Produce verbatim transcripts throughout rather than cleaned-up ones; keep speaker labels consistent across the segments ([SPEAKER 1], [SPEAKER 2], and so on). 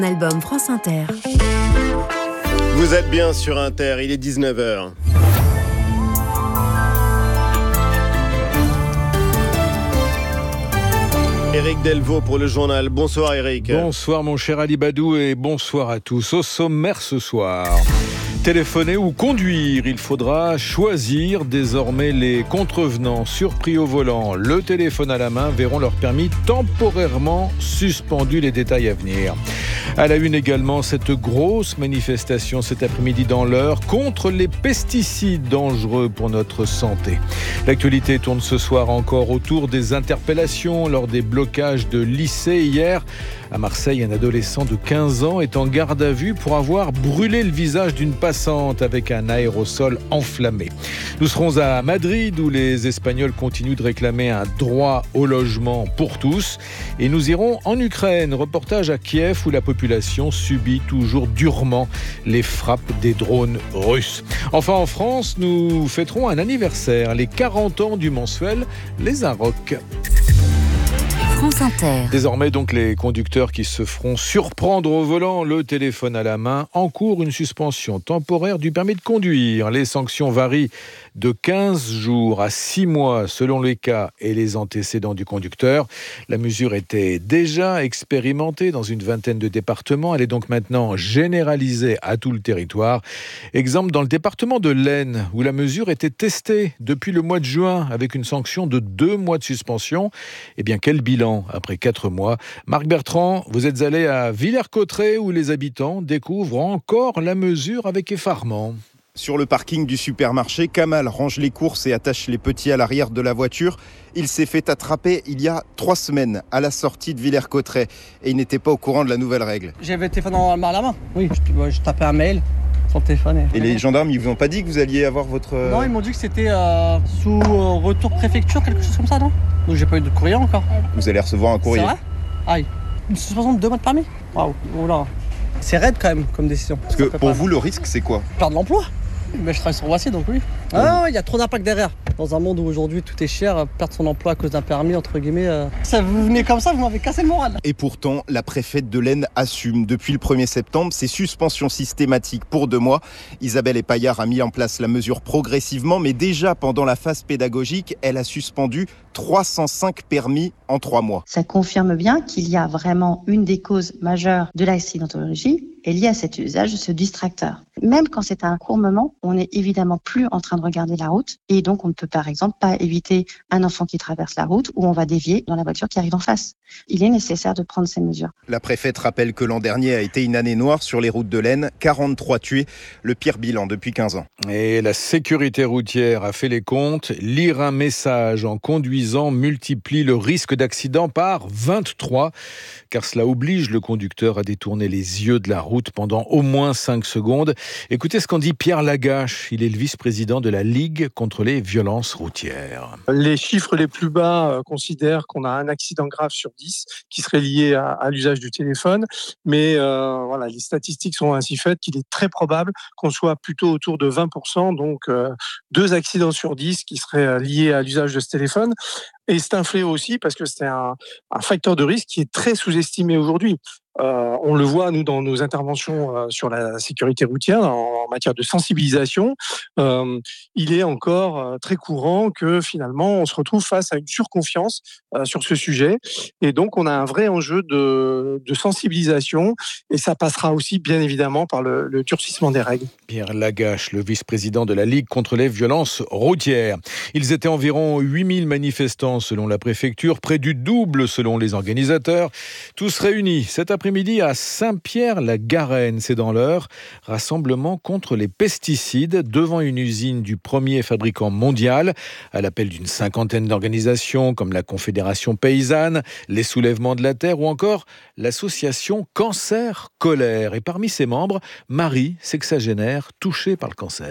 [SPEAKER 1] Album France Inter.
[SPEAKER 2] Vous êtes bien sur Inter, il est dix-neuf heures. Éric Delvaux pour le journal. Bonsoir Éric.
[SPEAKER 3] Bonsoir mon cher Ali Badou et bonsoir à tous. Au sommaire ce soir, téléphoner ou conduire, il faudra choisir. Désormais, les contrevenants surpris au volant, le téléphone à la main, verront leur permis temporairement suspendu. Les détails à venir. À la une également, cette grosse manifestation cet après-midi dans l'Eure contre les pesticides dangereux pour notre santé. L'actualité tourne ce soir encore autour des interpellations lors des blocages de lycées. Hier, à Marseille, un adolescent de quinze ans est en garde à vue pour avoir brûlé le visage d'une passante avec un aérosol enflammé. Nous serons à Madrid où les Espagnols continuent de réclamer un droit au logement pour tous. Et nous irons en Ukraine, reportage à Kiev où la population subit toujours durement les frappes des drones russes. Enfin en France, nous fêterons un anniversaire, les quarante ans du mensuel Les Inrocks.
[SPEAKER 1] France Inter.
[SPEAKER 3] Désormais, donc, les conducteurs qui se feront surprendre au volant, le téléphone à la main, encourent une suspension temporaire du permis de conduire. Les sanctions varient de quinze jours à six mois selon les cas et les antécédents du conducteur. La mesure était déjà expérimentée dans une vingtaine de départements. Elle est donc maintenant généralisée à tout le territoire. Exemple dans le département de l'Aisne, où la mesure était testée depuis le mois de juin avec une sanction de deux mois de suspension. Eh bien, quel bilan après quatre mois. Marc Bertrand, vous êtes allé à Villers-Cotterêts où les habitants découvrent encore la mesure avec effarement.
[SPEAKER 4] Sur le parking du supermarché, Kamal range les courses et attache les petits à l'arrière de la voiture. Il s'est fait attraper il y a trois semaines à la sortie de Villers-Cotterêts et il n'était pas au courant de la nouvelle règle.
[SPEAKER 5] J'avais le téléphone à la main. Oui, je, je tapais un mail. Son téléphone. Et,
[SPEAKER 4] et les gendarmes, ils vous ont pas dit que vous alliez avoir votre...
[SPEAKER 5] Non, ils m'ont dit que c'était euh, sous euh, retour préfecture, quelque chose comme ça, non? Donc j'ai pas eu de courrier encore.
[SPEAKER 4] Vous allez recevoir un courrier.
[SPEAKER 5] C'est vrai? Aïe. Une suspension de deux mois de permis. Waouh. Voilà. C'est raide quand même comme décision.
[SPEAKER 4] Parce que pour vous, le risque, c'est quoi?
[SPEAKER 5] Perdre l'emploi. Mais je travaille sur Voici, donc oui. Ah, il y a trop d'impact derrière. Dans un monde où aujourd'hui tout est cher, perdre son emploi à cause d'un permis, entre guillemets, euh... ça, vous venez comme ça, vous m'avez cassé le moral.
[SPEAKER 4] Et pourtant, la préfète de l'Aisne assume. Depuis le premier septembre, ces suspensions systématiques pour deux mois. Isabelle Epaillard a mis en place la mesure progressivement, mais déjà pendant la phase pédagogique, elle a suspendu trois cent cinq permis en trois mois.
[SPEAKER 6] Ça confirme bien qu'il y a vraiment une des causes majeures de l'accidentologie est liée à cet usage de ce distracteur. Même quand c'est un court moment, on n'est évidemment plus en train de regarder la route et donc on ne peut par exemple pas éviter un enfant qui traverse la route ou on va dévier dans la voiture qui arrive en face. Il est nécessaire de prendre ces mesures.
[SPEAKER 4] La préfète rappelle que l'an dernier a été une année noire sur les routes de l'Aisne, quarante-trois tués, le pire bilan depuis quinze ans.
[SPEAKER 3] Et la sécurité routière a fait les comptes. Lire un message en conduisant multiplie le risque d'accident par vingt-trois, car cela oblige le conducteur à détourner les yeux de la route pendant au moins cinq secondes. Écoutez ce qu'en dit Pierre Lagache, il est le vice-président de la Ligue contre les violences routières.
[SPEAKER 7] Les chiffres les plus bas euh, considèrent qu'on a un accident grave sur dix qui serait lié à, à l'usage du téléphone, mais euh, voilà, les statistiques sont ainsi faites qu'il est très probable qu'on soit plutôt autour de vingt pour cent, donc euh, deux accidents sur dix qui seraient liés à l'usage de ce téléphone. Et c'est un fléau aussi parce que c'est un, un facteur de risque qui est très sous-estimé aujourd'hui. Euh, on le voit, nous, dans nos interventions euh, sur la sécurité routière, en, en matière de sensibilisation. Euh, il est encore euh, très courant que, finalement, on se retrouve face à une surconfiance euh, sur ce sujet. Et donc, on a un vrai enjeu de, de sensibilisation. Et ça passera aussi, bien évidemment, par le, le durcissement des règles.
[SPEAKER 3] Pierre Lagache, le vice-président de la Ligue contre les violences routières. Ils étaient environ huit mille manifestants selon la préfecture, près du double selon les organisateurs. Tous réunis cet après-midi à Saint-Pierre-la-Garenne, c'est dans l'Eure. Rassemblement contre les pesticides devant une usine du premier fabricant mondial, à l'appel d'une cinquantaine d'organisations comme la Confédération Paysanne, les Soulèvements de la Terre ou encore l'association Cancer Colère. Et parmi ses membres, Marie, sexagénaire, touchée par le cancer.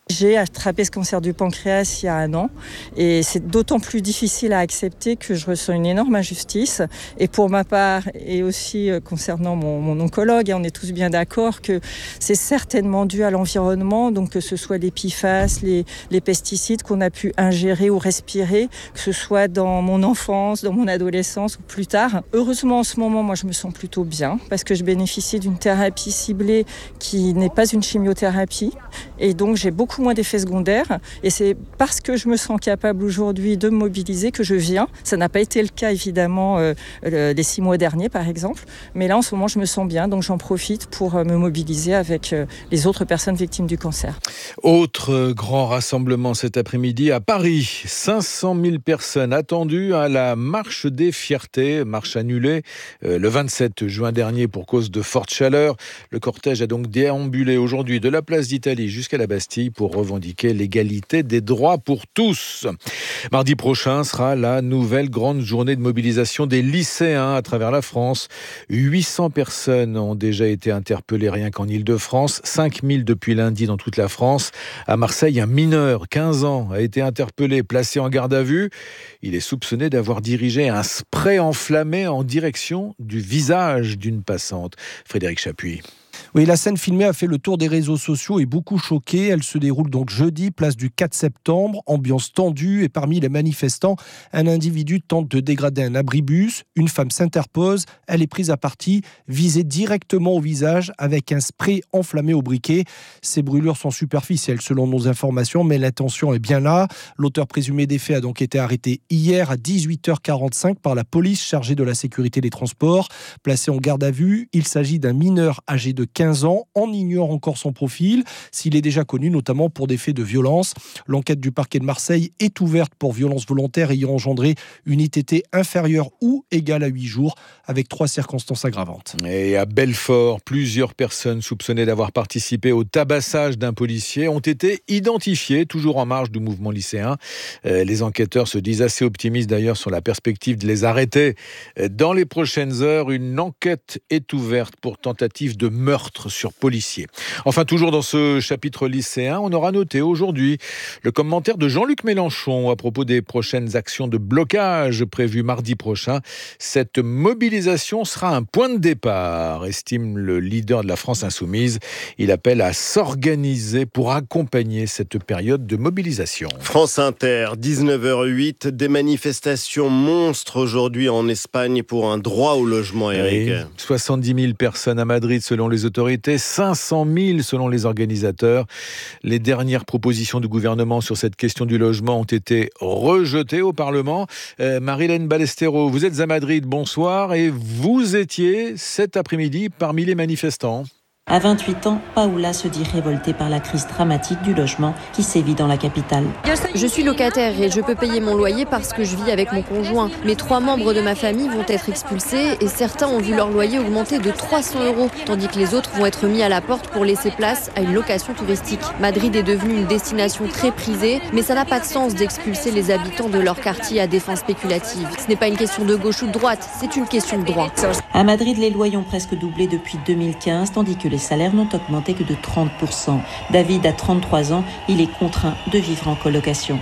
[SPEAKER 8] J'ai attrapé ce cancer du pancréas il y a un an et c'est d'autant plus difficile à accepter que je ressens une énorme injustice. Et pour ma part, et aussi concernant mon, mon oncologue, on est tous bien d'accord que c'est certainement dû à l'environnement, donc que ce soit les P F A S, les, les pesticides qu'on a pu ingérer ou respirer, que ce soit dans mon enfance, dans mon adolescence ou plus tard. Heureusement, en ce moment, moi, je me sens plutôt bien parce que je bénéficie d'une thérapie ciblée qui n'est pas une chimiothérapie et donc j'ai beaucoup moins d'effets secondaires et c'est parce que je me sens capable aujourd'hui de me mobiliser que je viens. Ça n'a pas été le cas évidemment euh, les six mois derniers par exemple, mais là en ce moment je me sens bien donc j'en profite pour euh, me mobiliser avec euh, les autres personnes victimes du cancer.
[SPEAKER 3] Autre grand rassemblement cet après-midi à Paris, cinq cent mille personnes attendues à la marche des fiertés, marche annulée euh, le vingt-sept juin dernier pour cause de forte chaleur. Le cortège a donc déambulé aujourd'hui de la place d'Italie jusqu'à la Bastille pour revendiquer l'égalité des droits pour tous. Mardi prochain sera la nouvelle grande journée de mobilisation des lycéens à travers la France. huit cents personnes ont déjà été interpellées rien qu'en Île-de-France, cinq mille depuis lundi dans toute la France. À Marseille, un mineur, quinze ans, a été interpellé, placé en garde à vue. Il est soupçonné d'avoir dirigé un spray enflammé en direction du visage d'une passante. Frédéric Chapuis.
[SPEAKER 9] Oui, la scène filmée a fait le tour des réseaux sociaux et beaucoup choqué. Elle se déroule donc jeudi, place du quatre septembre. Ambiance tendue et parmi les manifestants, un individu tente de dégrader un abribus. Une femme s'interpose. Elle est prise à partie, visée directement au visage avec un spray enflammé au briquet. Ces brûlures sont superficielles selon nos informations, mais l'intention est bien là. L'auteur présumé des faits a donc été arrêté hier à dix-huit heures quarante-cinq par la police chargée de la sécurité des transports. Placé en garde à vue, il s'agit d'un mineur âgé de quinze ans. On ignore encore son profil, s'il est déjà connu notamment pour des faits de violence. L'enquête du parquet de Marseille est ouverte pour violence volontaire ayant engendré une I T T inférieure ou égale à huit jours, avec trois circonstances aggravantes.
[SPEAKER 3] Et à Belfort, plusieurs personnes soupçonnées d'avoir participé au tabassage d'un policier ont été identifiées, toujours en marge du mouvement lycéen. Euh, les enquêteurs se disent assez optimistes d'ailleurs sur la perspective de les arrêter. Dans les prochaines heures, une enquête est ouverte pour tentative de meurtre sur policiers. Enfin, toujours dans ce chapitre lycéen, on aura noté aujourd'hui le commentaire de Jean-Luc Mélenchon à propos des prochaines actions de blocage prévues mardi prochain. Cette mobilisation sera un point de départ, estime le leader de la France Insoumise. Il appelle à s'organiser pour accompagner cette période de mobilisation.
[SPEAKER 2] France Inter, dix-neuf heures huit, des manifestations monstres aujourd'hui en Espagne pour un droit au logement, Eric.
[SPEAKER 3] Oui, soixante-dix mille personnes à Madrid selon les autorités, cinq cent mille selon les organisateurs. Les dernières propositions du gouvernement sur cette question du logement ont été rejetées au Parlement. Euh, Marilène Ballesteros, vous êtes à Madrid, bonsoir, et vous étiez cet après-midi parmi les manifestants.
[SPEAKER 10] À vingt-huit ans, Paola se dit révoltée par la crise dramatique du logement qui sévit dans la capitale.
[SPEAKER 11] Je suis locataire et je peux payer mon loyer parce que je vis avec mon conjoint. Mes trois membres de ma famille vont être expulsés et certains ont vu leur loyer augmenter de trois cents euros, tandis que les autres vont être mis à la porte pour laisser place à une location touristique. Madrid est devenue une destination très prisée, mais ça n'a pas de sens d'expulser les habitants de leur quartier à des fins spéculatives. Ce n'est pas une question de gauche ou de droite, c'est une question de droit.
[SPEAKER 10] À Madrid, les loyers ont presque doublé depuis deux mille quinze, tandis que les Les salaires n'ont augmenté que de trente pour cent. David a trente-trois ans, il est contraint de vivre en colocation.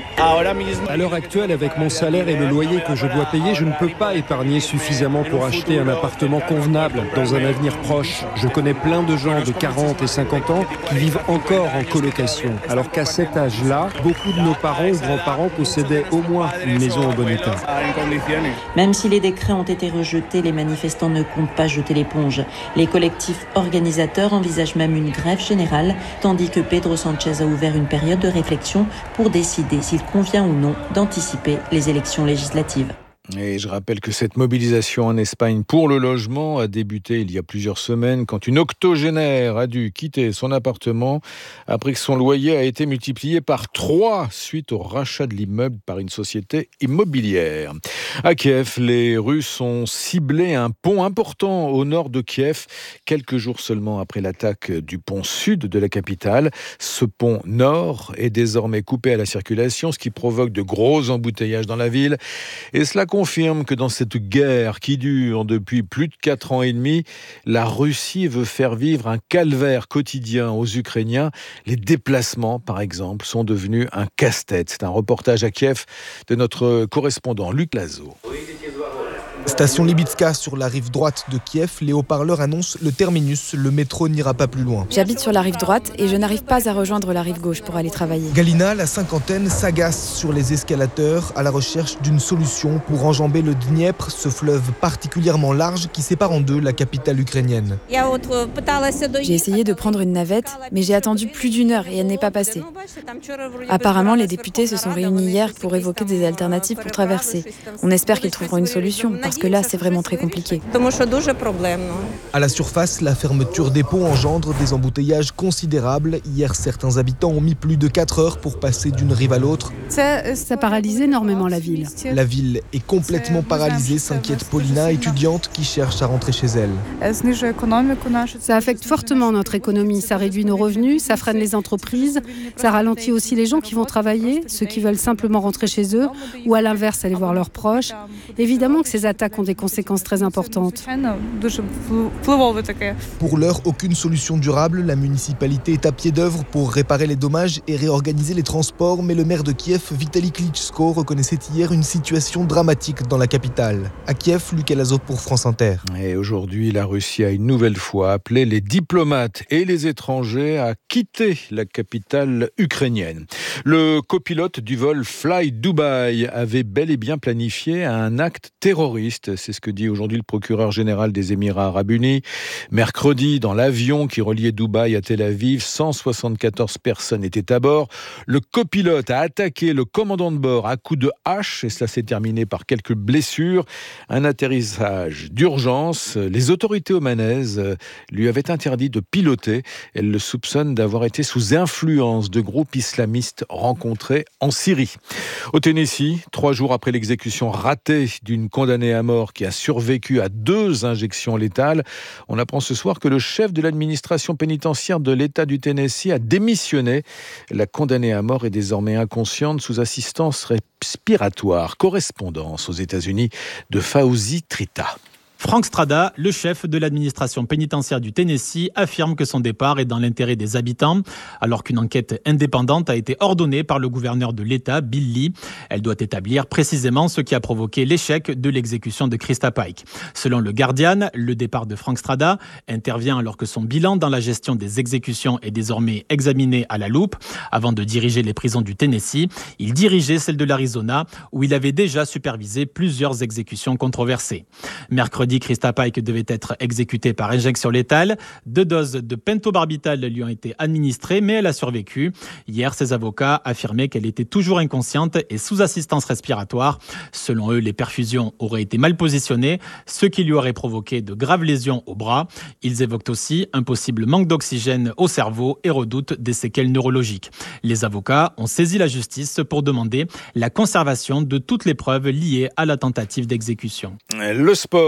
[SPEAKER 12] À l'heure actuelle, avec mon salaire et le loyer que je dois payer, je ne peux pas épargner suffisamment pour acheter un appartement convenable dans un avenir proche. Je connais plein de gens de quarante et cinquante ans qui vivent encore en colocation, alors qu'à cet âge-là, beaucoup de nos parents ou grands-parents possédaient au moins une maison en bon état.
[SPEAKER 10] Même si les décrets ont été rejetés, les manifestants ne comptent pas jeter l'éponge. Les collectifs organisateurs envisagent même une grève générale, tandis que Pedro Sanchez a ouvert une période de réflexion pour décider s'il convient ou non d'anticiper les élections législatives.
[SPEAKER 3] Et je rappelle que cette mobilisation en Espagne pour le logement a débuté il y a plusieurs semaines quand une octogénaire a dû quitter son appartement après que son loyer a été multiplié par trois suite au rachat de l'immeuble par une société immobilière. À Kiev, les Russes ont ciblé un pont important au nord de Kiev, quelques jours seulement après l'attaque du pont sud de la capitale. Ce pont nord est désormais coupé à la circulation, ce qui provoque de gros embouteillages dans la ville. Et cela confirme que dans cette guerre qui dure depuis plus de quatre ans et demi, la Russie veut faire vivre un calvaire quotidien aux Ukrainiens. Les déplacements, par exemple, sont devenus un casse-tête. C'est un reportage à Kiev de notre correspondant Luc Lazo.
[SPEAKER 13] Station Libitska, sur la rive droite de Kiev, les haut-parleurs annoncent le terminus, le métro n'ira pas plus loin.
[SPEAKER 14] J'habite sur la rive droite et je n'arrive pas à rejoindre la rive gauche pour aller travailler.
[SPEAKER 13] Galina, la cinquantaine, s'agace sur les escalateurs à la recherche d'une solution pour enjamber le Dniepr, ce fleuve particulièrement large qui sépare en deux la capitale ukrainienne.
[SPEAKER 14] J'ai essayé de prendre une navette, mais j'ai attendu plus d'une heure et elle n'est pas passée. Apparemment, les députés se sont réunis hier pour évoquer des alternatives pour traverser. On espère qu'ils trouveront une solution, parce que là, c'est vraiment très compliqué.
[SPEAKER 13] À la surface, la fermeture des ponts engendre des embouteillages considérables. Hier, certains habitants ont mis plus de quatre heures pour passer d'une rive à l'autre.
[SPEAKER 15] Ça, ça paralyse énormément la ville.
[SPEAKER 13] La ville est complètement paralysée, s'inquiète Paulina, étudiante qui cherche à rentrer chez elle.
[SPEAKER 15] Ça affecte fortement notre économie, ça réduit nos revenus, ça freine les entreprises, ça ralentit aussi les gens qui vont travailler, ceux qui veulent simplement rentrer chez eux, ou à l'inverse aller voir leurs proches. Évidemment que ces attaques ont des conséquences très importantes.
[SPEAKER 13] Pour l'heure, aucune solution durable. La municipalité est à pied d'œuvre pour réparer les dommages et réorganiser les transports, mais le maire de Kiev, Vitaly Klitschko, reconnaissait hier une situation dramatique dans la capitale. À Kiev, Luc Lazo pour France Inter.
[SPEAKER 3] Et aujourd'hui, la Russie a une nouvelle fois appelé les diplomates et les étrangers à quitter la capitale ukrainienne. Le copilote du vol Fly Dubai avait bel et bien planifié un acte terroriste. C'est ce que dit aujourd'hui le procureur général des Émirats arabes unis. Mercredi, dans l'avion qui reliait Dubaï à Tel Aviv, cent soixante-quatorze personnes étaient à bord. Le copilote a attaqué le commandant de bord à coups de hache et cela s'est terminé par quelques blessures. Un atterrissage d'urgence. Les autorités omanaises lui avaient interdit de piloter. Elles le soupçonnent d'avoir été sous influence de groupes islamistes rencontrés en Syrie. Au Tennessee, trois jours après l'exécution ratée d'une condamnée à mort qui a survécu à deux injections létales, on apprend ce soir que le chef de l'administration pénitentiaire de l'État du Tennessee a démissionné. La condamnée à mort est désormais inconsciente sous assistance respiratoire. Correspondance aux États-Unis de Fauzi Trita.
[SPEAKER 16] Frank Strada, le chef de l'administration pénitentiaire du Tennessee, affirme que son départ est dans l'intérêt des habitants, alors qu'une enquête indépendante a été ordonnée par le gouverneur de l'État, Bill Lee. Elle doit établir précisément ce qui a provoqué l'échec de l'exécution de Krista Pike. Selon le Guardian, le départ de Frank Strada intervient alors que son bilan dans la gestion des exécutions est désormais examiné à la loupe. Avant de diriger les prisons du Tennessee, il dirigeait celle de l'Arizona, où il avait déjà supervisé plusieurs exécutions controversées. Mercredi, Krista Pike devait être exécutée par injection létale. Deux doses de pentobarbital lui ont été administrées, mais elle a survécu. Hier, ses avocats affirmaient qu'elle était toujours inconsciente et sous assistance respiratoire. Selon eux, les perfusions auraient été mal positionnées, ce qui lui aurait provoqué de graves lésions au bras. Ils évoquent aussi un possible manque d'oxygène au cerveau et redoutent des séquelles neurologiques. Les avocats ont saisi la justice pour demander la conservation de toutes les preuves liées à la tentative d'exécution.
[SPEAKER 3] Le sport.